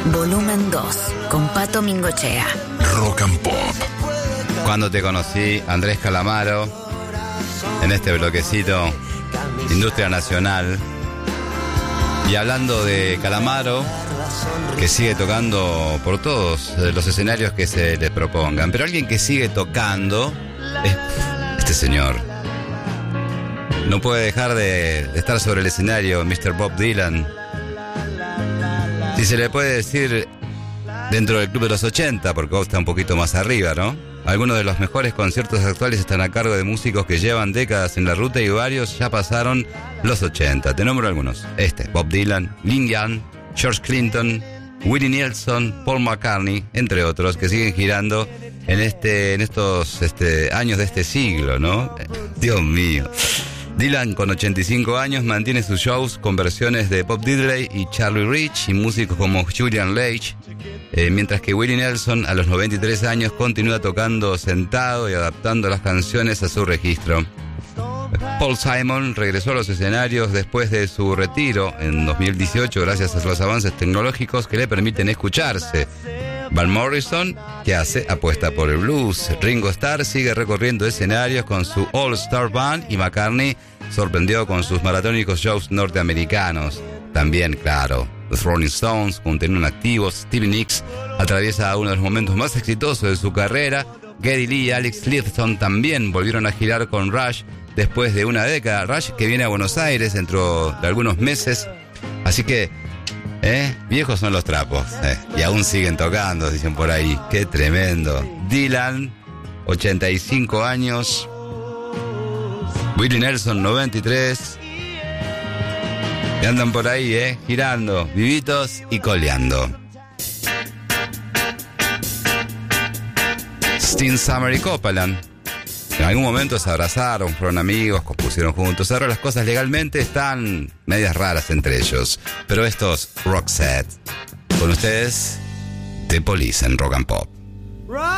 Volumen 2, con Pato Mingochea. Rock and Pop. Cuando te conocí, Andrés Calamaro, en este bloquecito, Industria Nacional. Y hablando de Calamaro, que sigue tocando por todos los escenarios que se le propongan. Pero alguien que sigue tocando es este señor. No puede dejar de estar sobre el escenario, Mr. Bob Dylan. Si se le puede decir dentro del club de los 80, porque Bob está un poquito más arriba, ¿no? Algunos de los mejores conciertos actuales están a cargo de músicos que llevan décadas en la ruta y varios ya pasaron los 80. Te nombro algunos. Bob Dylan, Neil Young, George Clinton, Willie Nelson, Paul McCartney, entre otros, que siguen girando en estos años de este siglo, ¿no? Dios mío. Dylan, con 85 años, mantiene sus shows con versiones de Bob Diddley y Charlie Rich y músicos como Julian Lage, mientras que Willie Nelson, a los 93 años, continúa tocando sentado y adaptando las canciones a su registro. Paul Simon regresó a los escenarios después de su retiro en 2018 gracias a los avances tecnológicos que le permiten escucharse. Van Morrison, que apuesta por el blues. Ringo Starr sigue recorriendo escenarios con su All Star Band y McCartney sorprendió con sus maratónicos shows norteamericanos. También, claro, los Rolling Stones continúan activos. Stevie Nicks atraviesa uno de los momentos más exitosos de su carrera. Geddy Lee y Alex Lifeson también volvieron a girar con Rush después de una década. Rush que viene a Buenos Aires dentro de algunos meses. Así que viejos son los trapos, y aún siguen tocando, dicen por ahí. Qué tremendo. Dylan, 85 años. Willie Nelson, 93. Y andan por ahí, girando, vivitos y coleando. Sting, Summer y Copeland en algún momento se abrazaron, fueron amigos, compusieron juntos. Ahora las cosas legalmente están medias raras entre ellos. Pero estos Roxette, con ustedes, The Police en Rock and Pop.